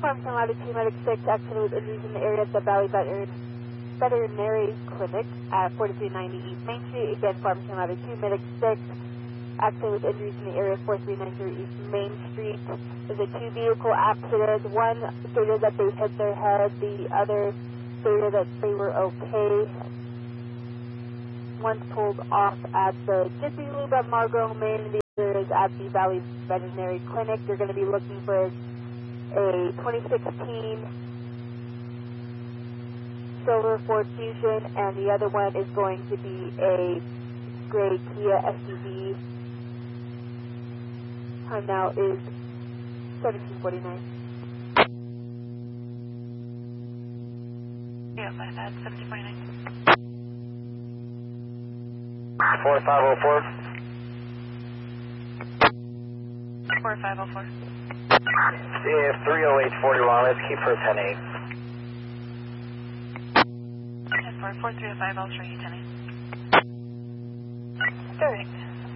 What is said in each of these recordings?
Farmington Latitude Medic 6, accident with injuries in the area of the Valley Veterinary Clinic at 4390 East Main Street. Again, Farmington Latitude Medic 6, accident with injuries in the area of 4390 East Main Street. There's a two-vehicle accident. One stated that they hit their head. The other stated that they were okay. One's pulled off at the Jiffy Lube at Margot, Maine, and the other is at the Valley Veterinary Clinic. You're going to be looking for a 2016 Silver Ford Fusion, and the other one is going to be a gray Kia SUV. Time now is 17:49. Yeah, my bad, 17:49. 4504. 4504. CAF 30841, let's keep her 10-8. 4305, I'll show you 10-8. Correct.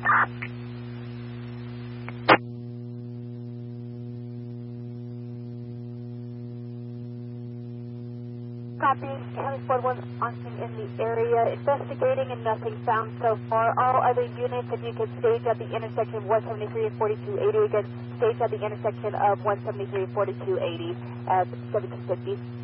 Copy. County Squad 1 Austin in the area, investigating and nothing found so far. All other units, if you could stage at the intersection of 173 and 4280, again, stage at the intersection of 173 and 4280 at 1750.